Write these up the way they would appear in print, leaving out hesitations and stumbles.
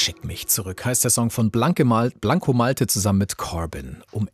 Schick mich zurück, heißt der Song von Blanco Malte zusammen mit Corbin um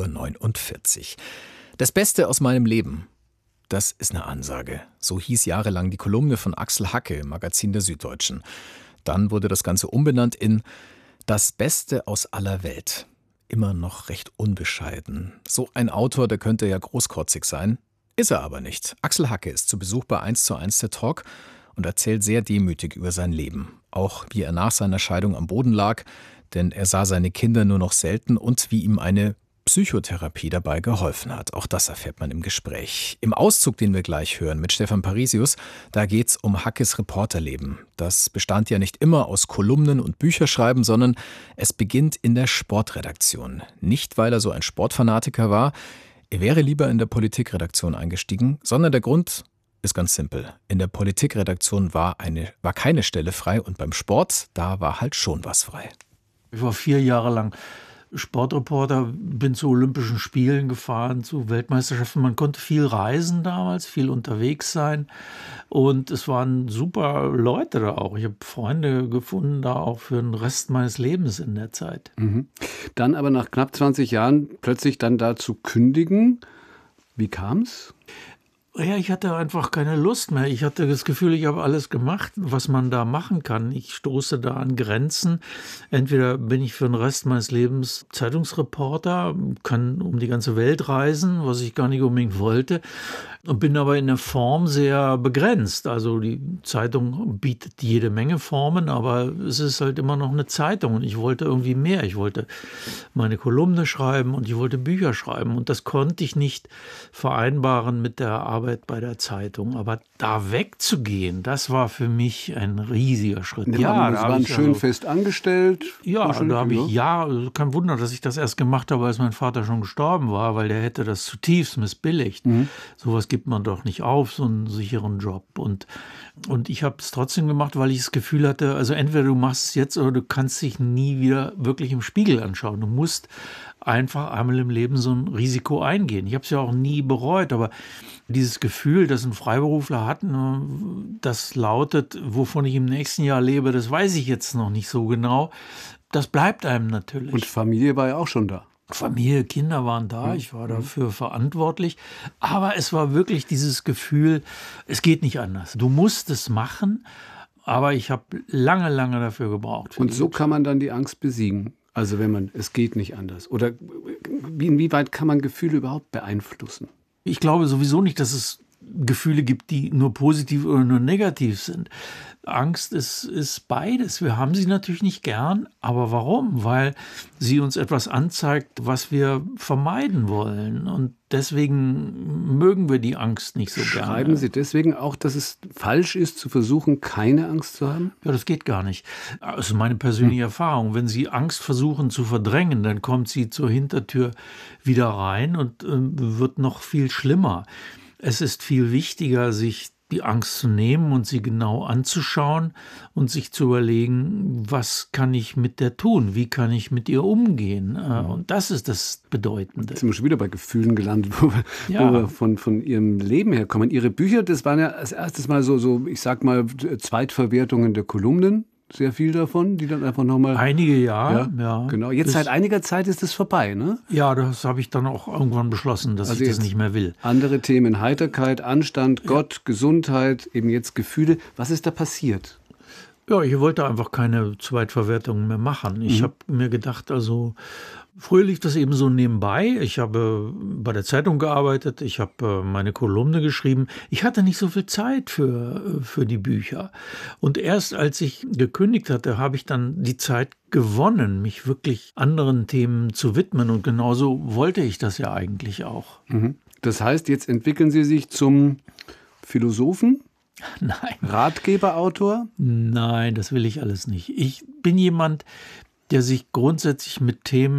11:49 Uhr. Das Beste aus meinem Leben, das ist eine Ansage. So hieß jahrelang die Kolumne von Axel Hacke im Magazin der Süddeutschen. Dann wurde das Ganze umbenannt in Das Beste aus aller Welt. Immer noch recht unbescheiden. So ein Autor, der könnte ja großkotzig sein. Ist er aber nicht. Axel Hacke ist zu Besuch bei 1:1 der Talk und erzählt sehr demütig über sein Leben. Auch wie er nach seiner Scheidung am Boden lag, denn er sah seine Kinder nur noch selten und wie ihm eine Psychotherapie dabei geholfen hat. Auch das erfährt man im Gespräch. Im Auszug, den wir gleich hören mit Stefan Parisius, da geht's um Hackes Reporterleben. Das bestand ja nicht immer aus Kolumnen und Bücherschreiben, sondern es beginnt in der Sportredaktion. Nicht, weil er so ein Sportfanatiker war, er wäre lieber in der Politikredaktion eingestiegen, sondern der Grund ist ganz simpel. In der Politikredaktion war keine Stelle frei und beim Sport, da war halt schon was frei. Ich war 4 Jahre lang Sportreporter, bin zu Olympischen Spielen gefahren, zu Weltmeisterschaften. Man konnte viel reisen damals, viel unterwegs sein und es waren super Leute da auch. Ich habe Freunde gefunden da auch für den Rest meines Lebens in der Zeit. Dann aber nach knapp 20 Jahren plötzlich dann da zu kündigen. Wie kam's? Ja, ich hatte einfach keine Lust mehr. Ich hatte das Gefühl, ich habe alles gemacht, was man da machen kann. Ich stoße da an Grenzen. Entweder bin ich für den Rest meines Lebens Zeitungsreporter, kann um die ganze Welt reisen, was ich gar nicht unbedingt wollte, und bin aber in der Form sehr begrenzt. Also die Zeitung bietet jede Menge Formen, aber es ist halt immer noch eine Zeitung und ich wollte irgendwie mehr. Ich wollte meine Kolumne schreiben und ich wollte Bücher schreiben und das konnte ich nicht vereinbaren mit der Arbeit bei der Zeitung. Aber da wegzugehen, das war für mich ein riesiger Schritt. Ja, da waren schön fest angestellt. Ja, da habe ich, kein Wunder, dass ich das erst gemacht habe, als mein Vater schon gestorben war, weil der hätte das zutiefst missbilligt. Sowas gibt man doch nicht auf, so einen sicheren Job. Und ich habe es trotzdem gemacht, weil ich das Gefühl hatte, also entweder du machst es jetzt oder du kannst dich nie wieder wirklich im Spiegel anschauen. Du musst einfach einmal im Leben so ein Risiko eingehen. Ich habe es ja auch nie bereut, aber dieses Gefühl, das ein Freiberufler hat, das lautet, wovon ich im nächsten Jahr lebe, das weiß ich jetzt noch nicht so genau. Das bleibt einem natürlich. Und Familie war ja auch schon da. Familie, Kinder waren da, ich war dafür verantwortlich. Aber es war wirklich dieses Gefühl, es geht nicht anders. Du musst es machen, aber ich habe lange, lange dafür gebraucht. Und so kann man dann die Angst besiegen. Also es geht nicht anders. Oder inwieweit kann man Gefühle überhaupt beeinflussen? Ich glaube sowieso nicht, dass es Gefühle gibt, die nur positiv oder nur negativ sind. Angst ist beides. Wir haben sie natürlich nicht gern, aber warum? Weil sie uns etwas anzeigt, was wir vermeiden wollen. Und deswegen mögen wir die Angst nicht so gerne. Schreiben Sie deswegen auch, dass es falsch ist, zu versuchen, keine Angst zu haben? Ja, das geht gar nicht. Das ist meine persönliche Erfahrung. Wenn Sie Angst versuchen zu verdrängen, dann kommt sie zur Hintertür wieder rein und wird noch viel schlimmer. Es ist viel wichtiger, sich die Angst zu nehmen und sie genau anzuschauen und sich zu überlegen, was kann ich mit der tun? Wie kann ich mit ihr umgehen? Und das ist das Bedeutende. Jetzt sind wir schon wieder bei Gefühlen gelandet, wo wir von Ihrem Leben herkommen. Ihre Bücher, das waren ja als erstes mal so ich sag mal, Zweitverwertungen der Kolumnen. Sehr viel davon, die dann einfach nochmal... Einige, ja. Genau. Jetzt seit einiger Zeit ist das vorbei, ne? Ja, das habe ich dann auch irgendwann beschlossen, dass ich das nicht mehr will. Andere Themen, Heiterkeit, Anstand, Gott, Gesundheit, eben jetzt Gefühle. Was ist da passiert? Ja, ich wollte einfach keine Zweitverwertungen mehr machen. Ich habe mir gedacht, also früher lief das eben so nebenbei. Ich habe bei der Zeitung gearbeitet, ich habe meine Kolumne geschrieben. Ich hatte nicht so viel Zeit für die Bücher. Und erst als ich gekündigt hatte, habe ich dann die Zeit gewonnen, mich wirklich anderen Themen zu widmen. Und genauso wollte ich das ja eigentlich auch. Das heißt, jetzt entwickeln Sie sich zum Philosophen? Nein. Ratgeberautor? Nein, das will ich alles nicht. Ich bin jemand, der sich grundsätzlich mit Themen